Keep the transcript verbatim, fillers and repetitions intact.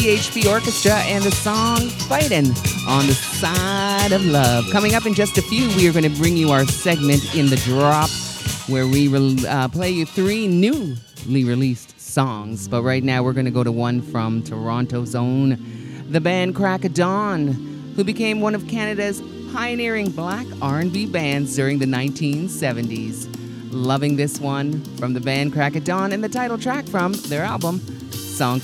C H P Orchestra and the song Fightin' on the Side of Love. Coming up in just a few, we are going to bring you our segment In the Drop, where we re- uh, play you three newly released songs. But right now, we're going to go to one from Toronto's own, the band Crack of Dawn, who became one of Canada's pioneering black R and B bands during the nineteen seventies. Loving this one from the band Crack of Dawn and the title track from their album, song